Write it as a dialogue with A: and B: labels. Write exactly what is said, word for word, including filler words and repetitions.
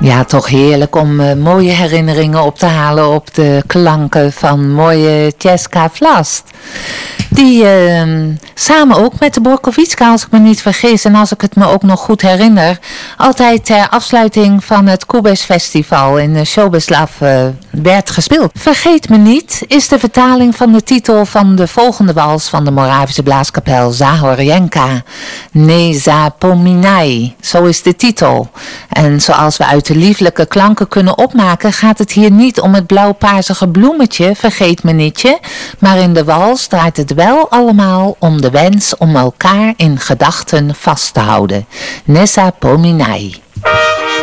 A: Ja, toch heerlijk om uh, mooie herinneringen op te halen op de klanken van mooie Czeska Vlast. Die uh, samen ook met de Borkovitska, als ik me niet vergis en als ik het me ook nog goed herinner, altijd ter afsluiting van het Kubes Festival in uh, Sobeslav uh, werd gespeeld. Vergeet me niet is de vertaling van de titel van de volgende wals van de Moravische blaaskapel Zahorienka. Ne zapominai, zo is de titel. En zoals we uit de lieflijke klanken kunnen opmaken, gaat het hier niet om het blauw-paarsige bloemetje, vergeet me nietje, maar in de wals draait het wel allemaal om de wens om elkaar in gedachten vast te houden. Ne zapominai.